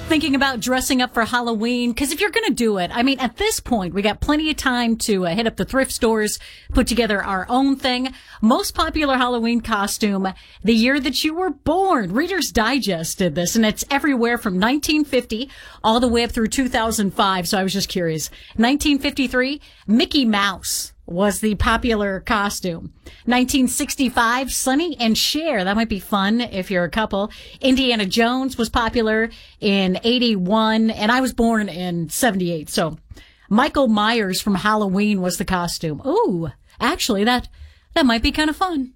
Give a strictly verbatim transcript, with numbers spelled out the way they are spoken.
Thinking about dressing up for Halloween? Because if you're going to do it, I mean, at this point, we got plenty of time to uh, hit up the thrift stores, put together our own thing. Most popular Halloween costume, the year that you were born. Reader's Digest did this, and it's everywhere from nineteen fifty all the way up through two thousand five, so I was just curious. nineteen fifty-three, Mickey Mouse was the popular costume. nineteen sixty-five, Sonny and Cher. That might be fun if you're a couple. Indiana Jones was popular in eighty-one, and I was born in seventy-eight. So Michael Myers from Halloween was the costume. Ooh, actually, that, that might be kind of fun.